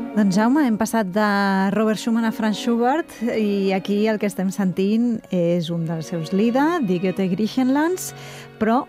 Doncs Jaume, hem passat de Robert Schumann a Franz Schubert i aquí el que estem sentint és un dels seus Lieder, Die Goethe Griechenlands, però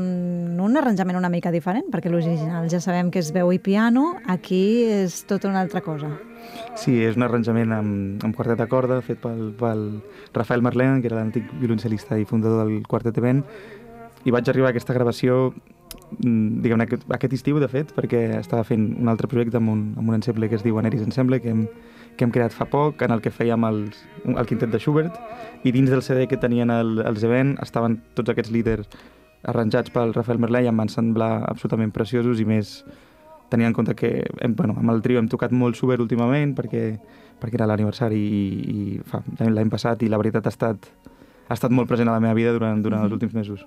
un arranjament una mica diferent, perquè l'original ja sabem que és veu i piano, aquí és tota una altra cosa. Sí, és un arranjament amb quartet de corda fet pel Rafael Marlén, que era l'antic violoncel·lista i fundador del Quartet Event, i vaig arribar a aquesta gravació diguem-ne aquest estiu, de fet, perquè estava fent un altre projecte amb un ensemble que es diu Aneris Ensemble, que hem creat fa poc, en el que fèiem el quintet de Schubert, i dins del CD que tenien els Event estaven tots aquests líders arranjats pel Rafael Marlé i em van semblar absolutament preciosos, i més tenint en compte que amb el trio hem tocat molt Schubert últimament perquè era l'aniversari i l'any passat, i la veritat ha estat molt present a la meva vida durant els últims mesos.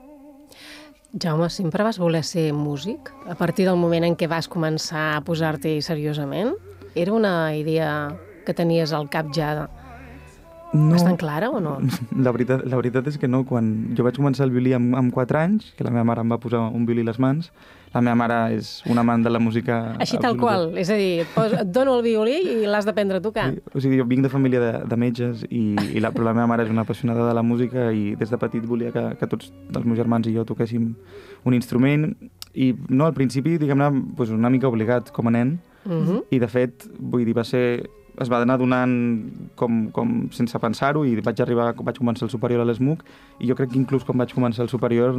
Jaume, sempre vas voler ser músic? A partir del moment en què vas començar a posar-t'hi seriosament? Era una idea que tenies al cap ja bastant clara o no? La veritat és que no. Quan jo vaig començar el violí amb 4 anys, que la meva mare em va posar un violí a les mans, la meva mare és un amant de la música així tal qual, és a dir, et dono el violí i l'has d'aprendre a tocar. Sí, o sigui, jo vinc de família de metges, però la meva mare és una apassionada de la música i des de petit volia que tots els meus germans i jo toquéssim un instrument, i no, al principi, diguem-ne, una mica obligat com a nen, i de fet, vull dir, es va anar donant com sense pensar-ho, i vaig començar el superior a l'ESMUC, i jo crec que inclús quan vaig començar el superior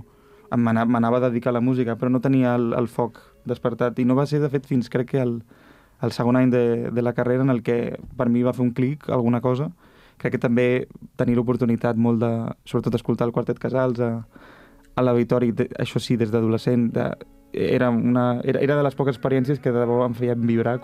m'anava a dedicar a la música, però no tenia el foc despertat, i no va ser, de fet, fins crec que el segon any de la carrera en el que per mi va fer un clic, alguna cosa. Crec que també tenir l'oportunitat molt sobretot escoltar el Quartet Casals a l'auditori, això sí, des d'adolescent, era de les poques experiències que de debò em feien vibrar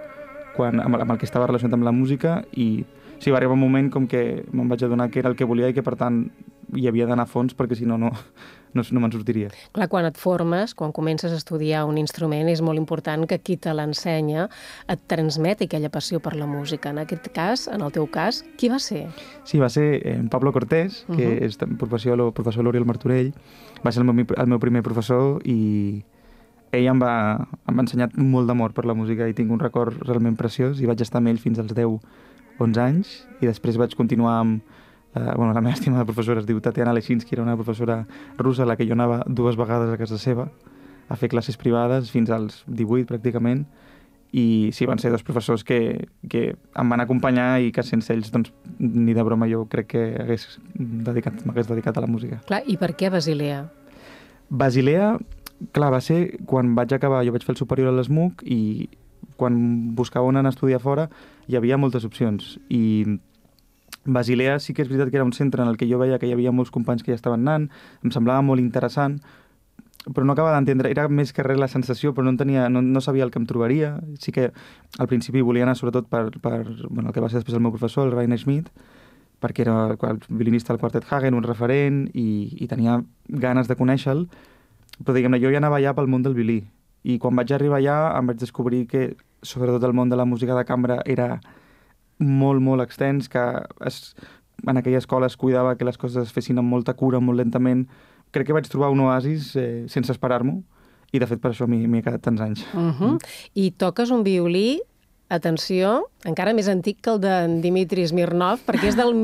amb el que estava relacionat amb la música, i sí, va arribar un moment com que me'n vaig adonar que era el que volia i que, per tant, hi havia d'anar a fons, perquè si no me'n sortiria. Clar, quan et formes, quan comences a estudiar un instrument, és molt important que qui te l'ensenya et transmeti aquella passió per la música. En aquest cas, en el teu cas, qui va ser? Sí, va ser Pablo Cortés, que és professor a l'Oriol Martorell. Va ser el meu primer professor, i ell em va ensenyar molt d'amor per la música, i tinc un record realment preciós, i vaig estar amb ell fins als 10-11 anys, i després vaig continuar amb la meva estimada professora es diu Tatiana Leshinsky, era una professora russa a la que jo anava 2 vegades a casa seva a fer classes privades fins als 18 pràcticament, i sí, van ser 2 professors que em van acompanyar i que sense ells, doncs, ni de broma jo crec que m'hagués dedicat a la música. Clar, i per què Basilea? Basilea, clar, va ser quan vaig acabar, jo vaig fer el superior a l'ESMUC, i quan buscava on anar a estudiar fora hi havia moltes opcions, i Basilea sí que és veritat que era un centre en el que jo veia que hi havia molts companys que ja estaven anant, em semblava molt interessant, però no acabava d'entendre, era més que res la sensació, però no sabia el que em trobaria. Sí que al principi volia anar sobretot per el que va ser després el meu professor, el Rainer Schmidt, perquè era el violinista del Quartet Hagen, un referent, i tenia ganes de conèixer-lo, però diguem-ne, jo ja anava allà pel món del violí, i quan vaig arribar allà em vaig descobrir que sobretot el món de la música de cambra era molt, molt extens, que en aquella escola es cuidava que les coses es fessin amb molta cura, molt lentament. Crec que vaig trobar un oasis sense esperar-m'ho, i de fet per això m'hi he quedat tants anys. I toques un violí, atenció, encara més antic que el de Dmitri Smirnov, perquè és del